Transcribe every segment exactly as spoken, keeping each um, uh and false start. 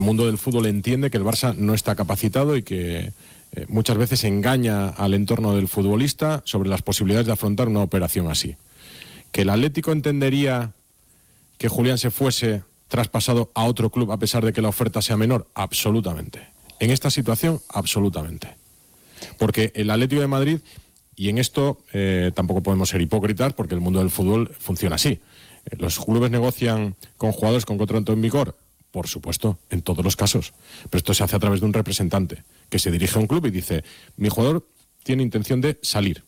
El mundo del fútbol entiende que el Barça no está capacitado y que eh, muchas veces engaña al entorno del futbolista sobre las posibilidades de afrontar una operación así. ¿Que el Atlético entendería que Julián se fuese traspasado a otro club a pesar de que la oferta sea menor? Absolutamente. En esta situación, absolutamente. Porque el Atlético de Madrid, y en esto eh, tampoco podemos ser hipócritas porque el mundo del fútbol funciona así. Eh, los clubes negocian con jugadores con contrato en vigor. Por supuesto, en todos los casos. Pero esto se hace a través de un representante que se dirige a un club y dice: mi jugador tiene intención de salir.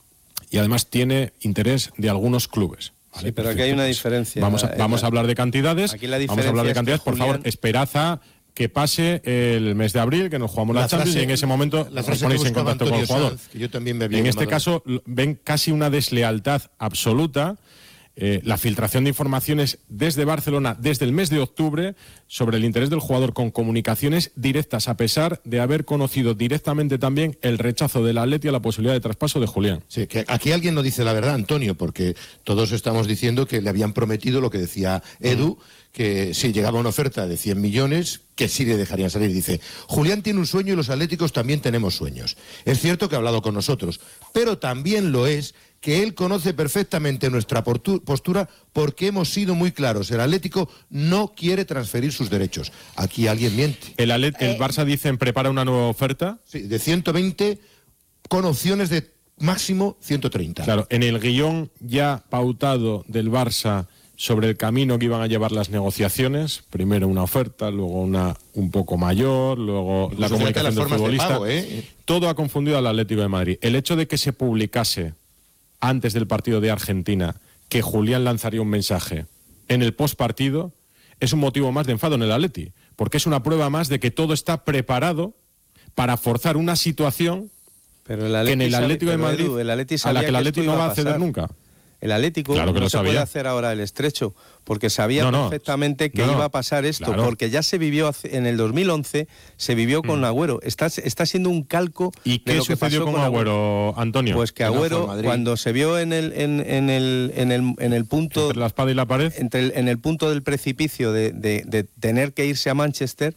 Y además tiene interés de algunos clubes. ¿Vale? Sí, pero Perfecto. aquí hay una diferencia. Vamos a, vamos a hablar de cantidades. Aquí la vamos a hablar de es cantidades. Julián... Por favor, esperad a que pase el mes de abril, que nos jugamos la, la Champions, frase, y en ese momento la os ponéis en contacto Antonio con el jugador. Sanz, que yo también me había en llamado. este caso ven casi una deslealtad absoluta. Eh, la filtración de informaciones desde Barcelona desde el mes de octubre sobre el interés del jugador, con comunicaciones directas, a pesar de haber conocido directamente también el rechazo del Atleti a la posibilidad de traspaso de Julián. Sí, que aquí alguien no dice la verdad, Antonio, porque todos estamos diciendo que le habían prometido lo que decía Edu, mm. que si llegaba una oferta de cien millones, que sí le dejarían salir. Dice: Julián tiene un sueño y los atléticos también tenemos sueños. Es cierto que ha hablado con nosotros, pero también lo es que él conoce perfectamente nuestra postura porque hemos sido muy claros. El Atlético no quiere transferir sus derechos. Aquí alguien miente. El, Atlet el Barça, dicen, prepara una nueva oferta. Sí, de ciento veinte con opciones de máximo ciento treinta. Claro, en el guión ya pautado del Barça sobre el camino que iban a llevar las negociaciones, primero una oferta, luego una un poco mayor, luego incluso la comunicación del futbolista. De pago, ¿eh? Todo ha confundido al Atlético de Madrid. El hecho de que se publicase antes del partido de Argentina que Julián lanzaría un mensaje en el postpartido es un motivo más de enfado en el Atleti, porque es una prueba más de que todo está preparado para forzar una situación pero el que en el Atlético de Madrid, Edu, el Atleti a la que el Atleti no va a ceder nunca. El Atlético claro que no lo se sabía. puede hacer ahora el estrecho, porque sabía no, no. perfectamente que no, no. iba a pasar esto, claro. porque ya se vivió en el dos mil once, se vivió con mm. Agüero. Está, está siendo un calco ¿Y qué de lo sucedió que pasó con, con Agüero, Agüero, Antonio? Pues que Agüero, cuando se vio en el, en, en el, en el, en el punto... Entre la espada y la pared. Entre el, en el punto del precipicio de, de, de tener que irse a Manchester,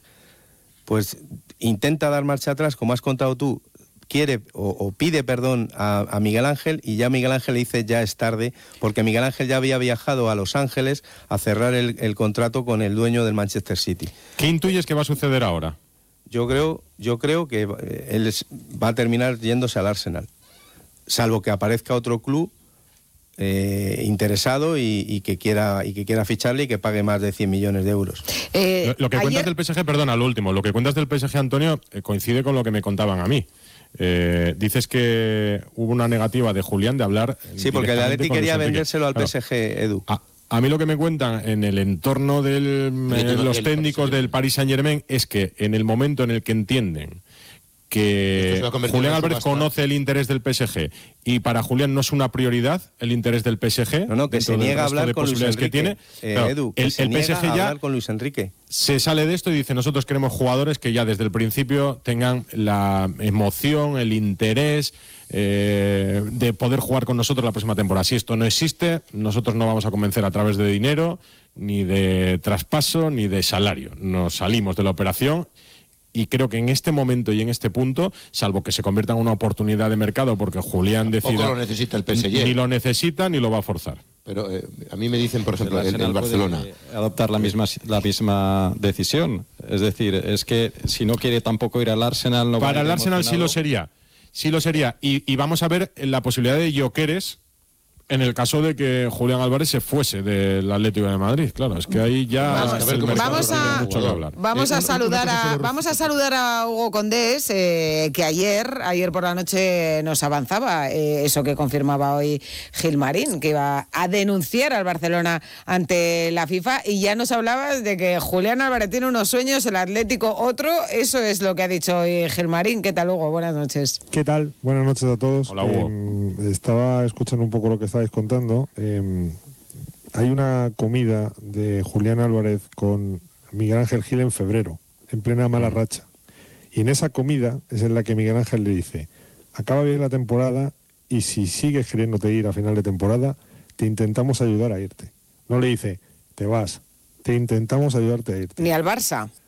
pues intenta dar marcha atrás, como has contado tú, quiere o, o pide perdón a, a Miguel Ángel, y ya Miguel Ángel le dice ya es tarde, porque Miguel Ángel ya había viajado a Los Ángeles a cerrar el, el contrato con el dueño del Manchester City. ¿Qué intuyes que va a suceder ahora? Yo creo, yo creo que él va a terminar yéndose al Arsenal, salvo que aparezca otro club eh, interesado y, y que quiera y que quiera ficharle y que pague más de cien millones de euros. Eh, lo, lo que ayer... cuentas del P S G, perdona, lo último, lo que cuentas del P S G, Antonio, eh, coincide con lo que me contaban a mí. Eh, dices que hubo una negativa de Julián de hablar. Sí, porque el Atleti quería vendérselo al P S G, Edu. A, a mí lo que me cuentan en el entorno de eh, los técnicos del Paris Saint-Germain es que en el momento en el que entienden que Julián Álvarez conoce el interés del P S G y para Julián no es una prioridad el interés del P S G, no, no, que se niega a hablar con Luis Enrique, que tiene, eh, claro, Edu, que el, se el niega P S G a ya hablar con Luis Enrique. Se sale de esto y dice: nosotros queremos jugadores que ya desde el principio tengan la emoción, el interés eh, de poder jugar con nosotros la próxima temporada. Si esto no existe, nosotros no vamos a convencer a través de dinero, ni de traspaso, ni de salario. Nos salimos de la operación. Y creo que en este momento y en este punto, salvo que se convierta en una oportunidad de mercado porque Julián decida... Tampoco lo necesita el P S G. Ni lo necesita ni lo va a forzar. Pero eh, a mí me dicen, por ejemplo, el, el Barcelona... adoptar la misma, la misma decisión. Es decir, es que si no quiere tampoco ir al Arsenal... No Para el Arsenal sí lo sería. Sí lo sería. Y, y vamos a ver la posibilidad de Gyökeres en el caso de que Julián Álvarez se fuese del Atlético de Madrid. Claro, es que ahí ya vamos, el vamos a, mucho que hablar. Vamos a saludar a vamos a saludar a Hugo Condés, eh, que ayer ayer por la noche nos avanzaba eh, eso que confirmaba hoy Gilmarín, que iba a denunciar al Barcelona ante la FIFA, y ya nos hablabas de que Julián Álvarez tiene unos sueños, el Atlético otro. Eso es lo que ha dicho hoy Gilmarín. ¿Qué tal, Hugo? Buenas noches. ¿Qué tal? Buenas noches a todos. Hola, Hugo. Eh, estaba escuchando un poco lo que está estáis contando. Eh, hay una comida de Julián Álvarez con Miguel Ángel Gil en febrero, en plena mala racha. Y en esa comida es en la que Miguel Ángel le dice: acaba bien la temporada y si sigues queriéndote ir a final de temporada, te intentamos ayudar a irte. No le dice: te vas, te intentamos ayudarte a irte. Ni al Barça.